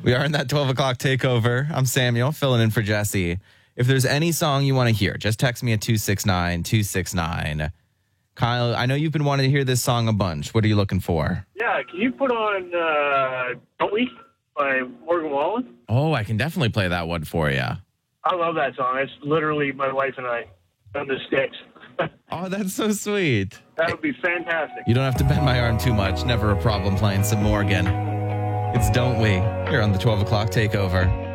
We are in that 12 o'clock takeover. I'm Samuel, filling in for Jesse. If there's any song you want to hear, just text me at 269-269. Kyle, I know you've been wanting to hear this song a bunch. What are you looking for? Yeah, can you put on Don't We by Morgan Wallen? Oh, I can definitely play that one for you. I love that song. It's literally my wife and I on the sticks. Oh, that's so sweet. That would be fantastic. You don't have to bend my arm too much. Never a problem playing some Morgan. It's Don't We here on the 12 o'clock takeover.